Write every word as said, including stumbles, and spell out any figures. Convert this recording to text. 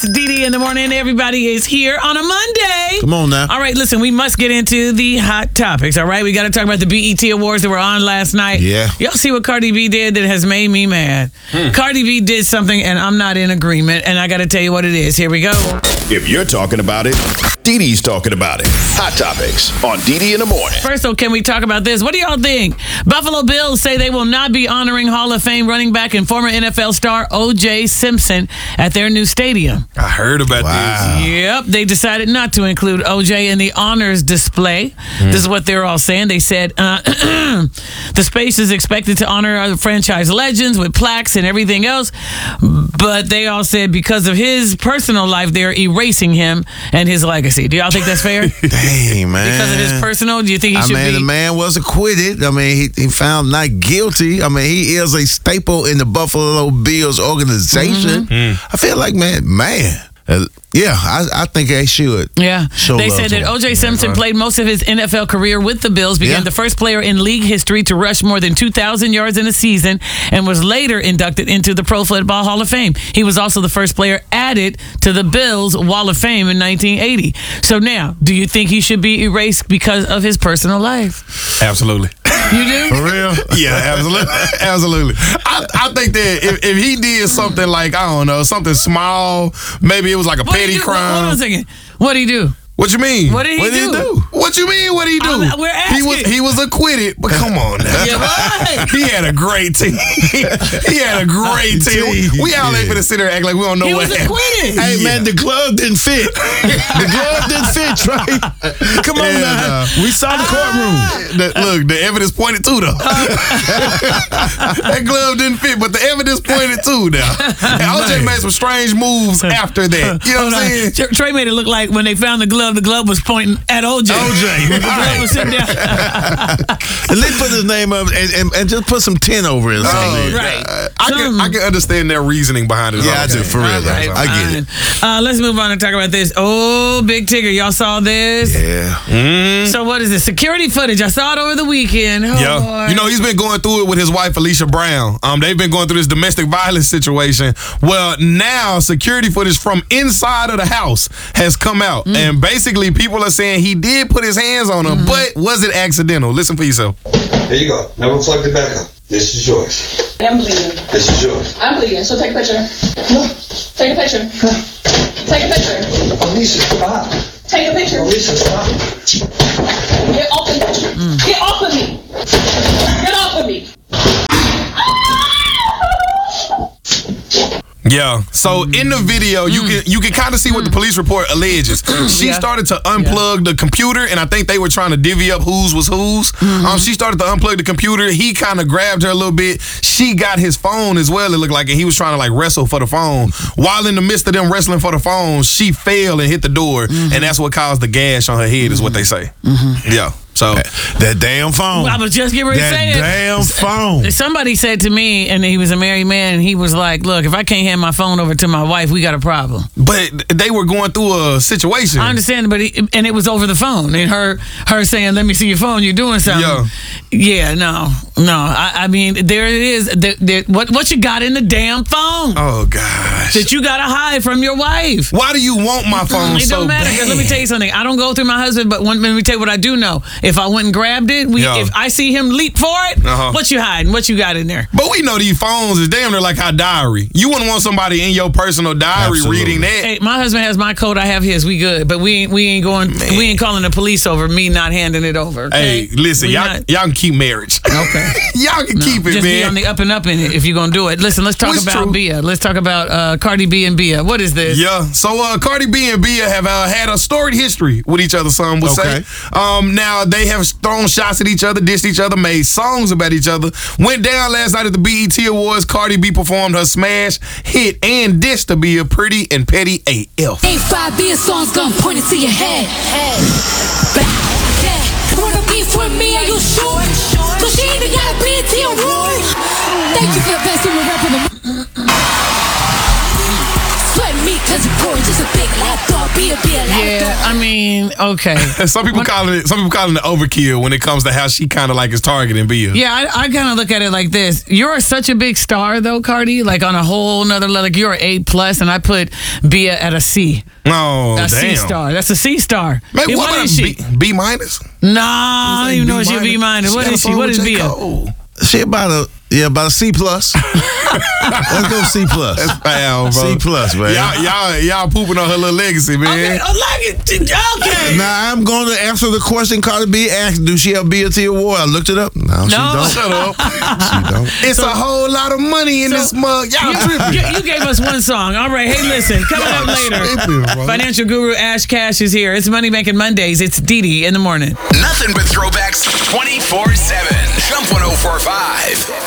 D D in the morning. Everybody is here on a Monday. Come on now. All right, listen, we must get into the hot topics, all right? We got to talk about the B E T Awards that were on last night. Yeah. Y'all see what Cardi B did that has made me mad? Hmm. Cardi B did something, and I'm not in agreement, and I got to tell you what it is. Here we go. If you're talking about it, D D's talking about it. Hot Topics on D D in the morning. First, though, can we talk about this? What do y'all think? Buffalo Bills say they will not be honoring Hall of Fame running back and former N F L star O J Simpson at their new stadium. I heard about Wow. this. Yep, they decided not to include O J in the honors display. Mm. This is what they're all saying. They said uh, the space is expected to honor other franchise legends with plaques and everything else, but they all said because of his personal life, they're erasing him and his legacy. Do y'all think that's fair? Dang, man. Because of his personal, do you think he I should mean, be? the man was acquitted. I mean, he, he found not guilty. I mean, he is a staple in the Buffalo Bills organization. Mm-hmm. I feel like, man, man. Uh, yeah, I, I think they should. Yeah. Show they love said to that him. O J Simpson played most of his N F L career with the Bills, became Yeah. the first player in league history to rush more than two thousand yards in a season, and was later inducted into the Pro Football Hall of Fame. He was also the first player added to the Bills Wall of Fame in nineteen eighty. So now, do you think he should be erased because of his personal life? Absolutely. You do? For real? Yeah, absolutely. Absolutely. I, I think that if, if he did something like, I don't know, something small, maybe it was like a What did petty he do? crime. Hold on a second. What did he do? What you mean? What did he what do? Did he do? What you mean? What did he do? I'm- we're he was asking. he was acquitted, but come on now. Yeah, right. He had a great team. He had a great team. We, we all ain't finna sit there and act like we don't know He what was happened. acquitted. Hey, man, the glove didn't fit. The glove didn't fit, Trey. Come on Yeah, now. nah. We saw the courtroom. The- look, the evidence pointed to though. That glove didn't fit, but the evidence pointed to now. And O J made some strange moves after that. You know what I'm saying? Tr- Trey made it look like when they found the glove, the glove was pointing at O J. O J. The glove was sitting down. At least put his name up and, and, and just put some tin over it. or something. Right. Uh, I can I can understand their reasoning behind it. Yeah, I do, for real. All right, I get it. fine. Uh, let's move on and talk about this. Oh, Big Tigger, y'all saw this? Yeah. Mm. So what is this? Security footage. I saw it over the weekend. Oh, Yeah, boy. you know he's been going through it with his wife Alicia Brown. Um, they've been going through this domestic violence situation. Well, now security footage from inside of the house has come out, Mm. and basically people are saying he did put his hands on her, Mm-hmm. but was it accidental? Listen for yourself. There you go. Never plug it back up. This is yours. I'm bleeding. This is yours. I'm bleeding, so take a picture. No. Take a picture. Take a picture. Alicia, stop. Take a picture. Alicia, stop. Get off of me. Get off of me. Get off of me. Yeah. So in the video, you can you can kind of see what the police report alleges. She Yeah. started to unplug the computer, and I think they were trying to divvy up whose was whose. Um, she started to unplug the computer. He kind of grabbed her a little bit. She got his phone as well. It looked like, and he was trying to like wrestle for the phone. While in the midst of them wrestling for the phone, she fell and hit the door, and that's what caused the gash on her head. Is what they say. Yeah. So That damn phone. I was just getting ready to that say it. damn phone. Somebody said to me, and he was a married man, and he was like, look, if I can't hand my phone over to my wife, we got a problem. but they were going through a situation. I understand, but it, and it was over the phone, and her her saying, "Let me see your phone. You're doing something." Yeah. Yeah, no, no. I, I mean, there it is. There, there, what what you got in the damn phone Oh gosh. that you gotta hide from your wife? Why do you want my phone It so don't matter. 'Cause bad? let me tell you something. I don't go through my husband, but one, let me tell you what I do know. If I went and grabbed it, we, Yeah. if I see him leap for it, Uh-huh. what you hiding? What you got in there? But we know these phones is damn near like our diary. You wouldn't want somebody in your personal diary Absolutely. reading that. Hey, my husband has my code. I have his. We good, but we ain't we ain't going. We ain't calling the police over me not handing it over. Okay? Hey, listen, We y'all, not- y'all can keep marriage. Okay. Y'all can No, keep it, just be on man. the up and up in it if you're gonna do it. Listen, let's talk It's about true. Bia. Let's talk about uh, Cardi B and Bia. What is this? Yeah, so uh, Cardi B and Bia have uh, had a storied history with each other, some would Okay. say. Um, now, they have thrown shots at each other, dissed each other, made songs about each other. Went down last night at the B E T Awards. Cardi B performed her smash hit and dissed to be a pretty and petty A F. Ain't five beer songs gonna point it to your head. Back, yeah. Wanna beef with me? Are you sure? Cause she ain't got a B E T award. Thank you for the best in the rap of the Sweat me, Cause you're bored, just a big lapdog. Be a be a lapdog. Yeah, I mean, okay. Some people calling it. Some people calling it overkill when it comes to how she kind of like is targeting Bia. Yeah, I, I kind of look at it like this. You're such a big star, though, Cardi. Like on a whole nother level. Like you're an A plus, and I put Bia at a C. Oh, a damn. C star. That's a C star. Man, Hey, what, what about is she? B, B minus? Nah, I don't even know if she'll be minus. What is she? What is Bia? She about a yeah, about a C plus. Let's go C plus. That's foul, bro. C plus, man. Y'all, y'all, y'all pooping on her little legacy, man. Okay, I like it. Okay. Now I'm going to answer the question Cardi B asked. Do she have B E T award? I looked it up. No, she No. don't. Shut up. She don't. It's a whole lot of money in So- this mug. Y'all tripping. You, you gave us one song. All right. Hey, listen. Coming up later. tripping, bro. Financial guru Ash Cash is here. It's Money Making Mondays. It's Didi in the morning. Nothing but throwbacks twenty-four seven. Jump one oh four point five.